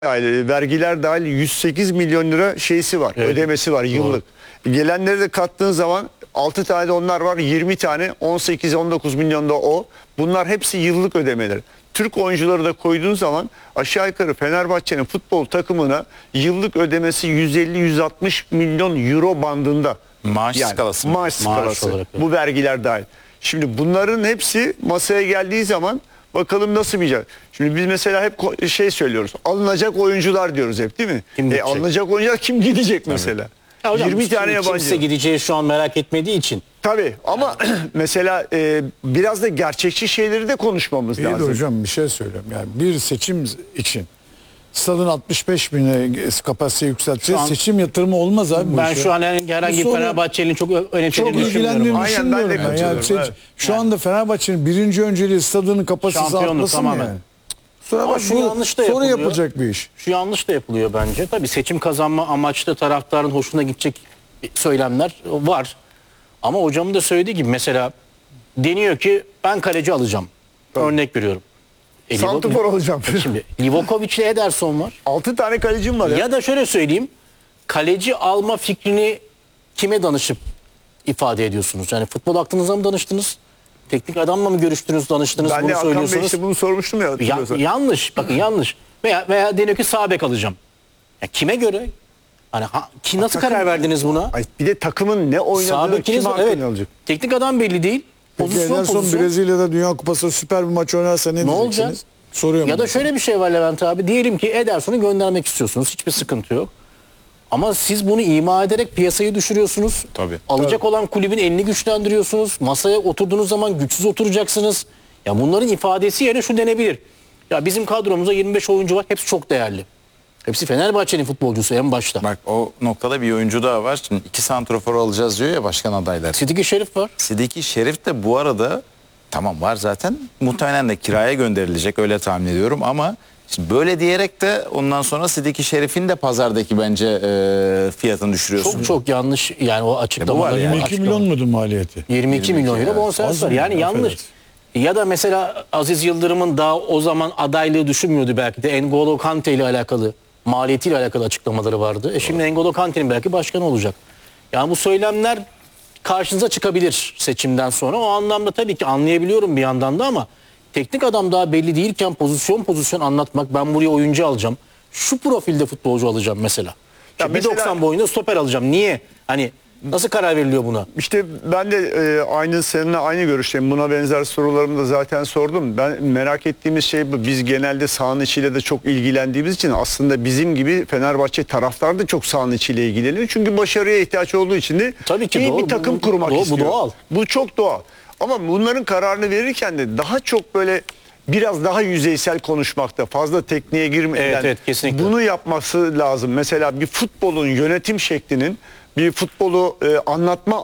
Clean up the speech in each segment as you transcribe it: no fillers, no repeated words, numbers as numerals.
Yani vergiler dahil 108 milyon lira şeysi var, Evet. ödemesi var yıllık. Gelenleri de kattığın zaman 6 tane de onlar var, 20 tane, 18-19 milyon da o. Bunlar hepsi yıllık ödemeler. Türk oyuncuları da koyduğun zaman aşağı yukarı Fenerbahçe'nin futbol takımına yıllık ödemesi 150-160 milyon euro bandında. Maaş skalası mı? Maaş skalası. olarak, evet. Bu vergiler dahil. Şimdi bunların hepsi masaya geldiği zaman bakalım nasıl bir şey. Şimdi biz mesela hep şey söylüyoruz. Alınacak oyuncular diyoruz hep, değil mi? Kim gidecek? Alınacak oyuncular kim gidecek mesela? Ya hocam, 20 tane yabancı. Kimse gideceği şu an merak etmediği için. Tabii ama mesela biraz da gerçekçi şeyleri de konuşmamız İyi de lazım. hocam bir şey söyleyeyim. Yani bir seçim için stadın 65 bine kapasite yükselteceğiz. Şu an- Seçim yatırımı olmaz abi bu Ben işe. şu an herhangi bir Sorun- Fenerbahçeli'nin çok çok önemsediğini ilgilendiğimi düşünmüyorum. Aynen, ben de düşünmüyorum. Yani katılıyorum, evet. Şu anda Fenerbahçe'nin birinci önceliği stadının kapasitesi Şampiyonluk artması mı tamamen. yani? Sonra Ama bak şu yanlış da sonra yapılıyor. yapılacak bir iş. Şu yanlış da yapılıyor bence. Tabii seçim kazanma amaçlı taraftarın hoşuna gidecek söylemler var. Ama hocamın da söylediği gibi mesela deniyor ki ben kaleci alacağım. Örnek veriyorum. Santrfor alacağım. Şimdi Livakovic ile Ederson var. 6 tane kalecim var ya. Ya da şöyle söyleyeyim. Kaleci alma fikrini kime danışıp ifade ediyorsunuz? Yani futbol aklınıza mı danıştınız? Teknik adamla mı görüştünüz, danıştınız, Ben bunu de Hakan Bey söylüyorsunuz? işte bunu sormuştum ya. hatırlıyorsan. Yanlış. Bakın yanlış. Veya deniyor ki sağ bek alacağım. Ya kime göre? Hani nasıl Takım- karar verdiniz buna? Ay, bir de takımın ne Sağ oynadığını bekiniz kim var. hakkını Evet. alacak? Teknik adam belli değil. Peki Pozisyon en son pozisyon. Brezilya'da Dünya Kupası süper bir maç oynarsa ne Ne olacak? diyeceksiniz? Soruyorum. Ya da ben. şöyle bir şey var Levent abi. Diyelim ki Ederson'u göndermek istiyorsunuz. Hiçbir sıkıntı yok. Ama siz bunu ima ederek piyasayı düşürüyorsunuz. Tabii. Alacak olan kulübün elini güçlendiriyorsunuz. Masaya oturduğunuz zaman güçsüz oturacaksınız. Ya bunların ifadesi yerine şu denebilir. Ya bizim kadromuzda 25 oyuncu var. Hepsi çok değerli. Hepsi Fenerbahçe'nin futbolcusu en başta. Bak o noktada bir oyuncu daha var. Şimdi 2 santrafor alacağız diyor ya başkan adaylar. Sidiki Şerif var. Sidiki Şerif de bu arada tamam var zaten. Muhtemelen de kiraya gönderilecek öyle tahmin ediyorum ama şimdi böyle diyerek de ondan sonra Sidiki Şerif'in de pazardaki bence fiyatını düşürüyorsun. Çok çok yanlış yani o açıklamalar. var ya. 22 milyon mudur maliyeti? 22 milyon euro bonservis Az var. mı? Yani yanlış. Affedersin. Ya da mesela Aziz Yıldırım'ın daha o zaman adaylığı düşünmüyordu belki de. N'Golo Kante ile alakalı, maliyetiyle alakalı açıklamaları vardı. Şimdi N'Golo Kante'nin belki başkanı olacak. Yani bu söylemler karşınıza çıkabilir seçimden sonra. O anlamda tabii ki anlayabiliyorum bir yandan da ama teknik adam daha belli değilken pozisyon anlatmak, ben buraya oyuncu alacağım. Şu profilde futbolcu alacağım mesela. Ya İşte mesela- 1.90 boyunda stoper alacağım. Niye? Hani nasıl karar veriliyor buna? İşte ben de seninle aynı görüşteyim. Buna benzer sorularımı da zaten sordum. Ben merak ettiğimiz şey bu. Biz genelde sahanın içiyle de çok ilgilendiğimiz için aslında bizim gibi Fenerbahçe taraftar da çok sahanın içiyle ilgileniyor. Çünkü başarıya ihtiyaç olduğu için de Tabii ki iyi doğru. bir takım Bu kurmak bu istiyor. doğal. Bu çok doğal. Ama bunların kararını verirken de daha çok böyle biraz daha yüzeysel konuşmakta, fazla tekniğe girmeden Evet, kesinlikle. bunu yapması lazım. Mesela bir futbolun yönetim şeklinin, bir futbolu anlatma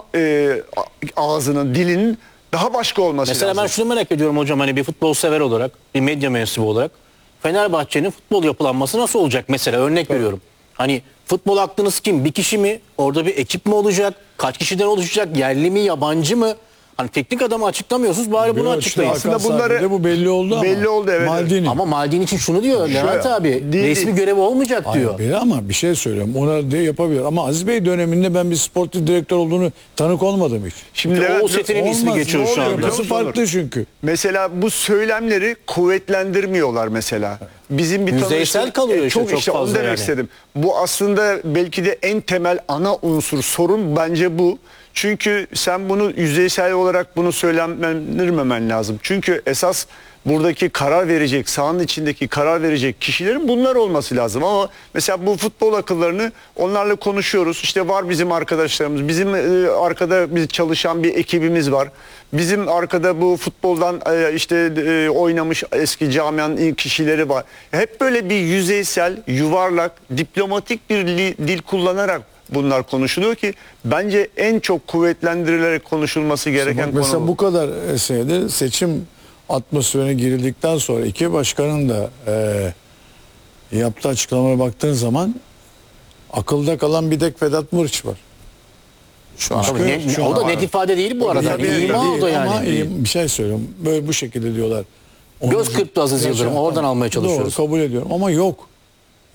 ağzının, dilinin daha başka olması Mesela lazım. ben şunu merak ediyorum hocam, hani bir futbol sever olarak, bir medya mensubu olarak Fenerbahçe'nin futbol yapılanması nasıl olacak mesela, örnek veriyorum. Hani futbol aklınız kim? Bir kişi mi? Orada bir ekip mi olacak? Kaç kişiden oluşacak? Yerli mi, yabancı mı? Hani teknik adamı açıklamıyorsunuz, bari bunu Yok, açıklayın. işte Aslında bunları- bunları bu belli oldu ama. Belli oldu, evet. Maldini. Ama Maldini için şunu diyor Levent abi, değil, resmi değil. görevi olmayacak diyor. Hayır, ama bir şey söylüyorum. Ona de yapabilir. Ama Aziz Bey döneminde ben bir sportif direktör olduğunu tanık olmadım hiç. Şimdi O Levent, setinin ismi Olmaz, geçiyor ne şu oluyor? anda. Burası farklı çünkü. mesela bu söylemleri kuvvetlendirmiyorlar mesela. Bizim bir Yüzeysel tanıştığım- kalıyor işte, çok onu fazla demek yani. istedim. Bu aslında belki de en temel ana unsur, sorun bence bu. Çünkü sen bunu yüzeysel olarak bunu söylendirmemen lazım. Çünkü esas buradaki karar verecek, sahanın içindeki karar verecek kişilerin bunlar olması lazım. Ama mesela bu futbol akıllarını onlarla konuşuyoruz. İşte var bizim arkadaşlarımız, bizim arkada biz çalışan bir ekibimiz var. Bizim arkada bu futboldan oynamış eski camianın kişileri var. Hep böyle bir yüzeysel, yuvarlak, diplomatik bir dil kullanarak bunlar konuşuluyor ki bence en çok kuvvetlendirilerek konuşulması gereken Bak mesela konu. bu kadar senede seçim atmosferine girildikten sonra iki başkanın da yaptığı açıklamalara baktığın zaman akılda kalan bir tek Vedat Muriç var. Şu an Tabii Şu o da an- net ifade değil bu arada. Tabii, İma tabii. o da yani. Ama bir şey söylüyorum. Böyle bu şekilde diyorlar. Göz kırptı Aziz Yıldırım. Oradan almaya çalışıyoruz. Doğru, kabul ediyorum ama yok.